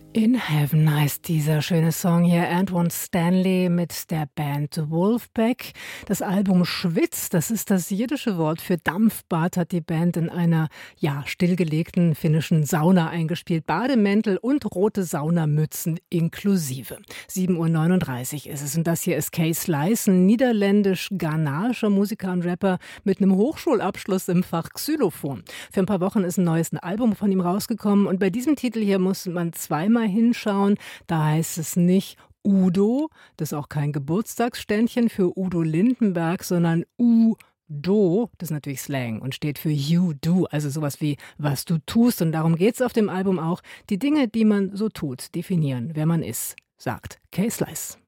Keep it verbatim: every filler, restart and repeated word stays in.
In Heaven heißt dieser schöne Song hier. Antwon Stanley mit der Band Wolfpack. Das Album Schwitz, das ist das jiddische Wort für Dampfbad, hat die Band in einer, ja, stillgelegten finnischen Sauna eingespielt. Bademäntel und rote Saunamützen inklusive. sieben Uhr neununddreißig ist es. Und das hier ist Case Slice, ein niederländisch-ghanaischer Musiker und Rapper mit einem Hochschulabschluss im Fach Xylophon. Für ein paar Wochen ist ein neues Album von ihm rausgekommen. Und bei diesem Titel hier muss man zweimal hinschauen. Da heißt es nicht Udo, das ist auch kein Geburtstagsständchen für Udo Lindenberg, sondern Udo, das ist natürlich Slang und steht für You Do, also sowas wie was du tust. Und darum geht es auf dem Album auch, die Dinge, die man so tut, definieren, wer man ist, sagt Case Slice.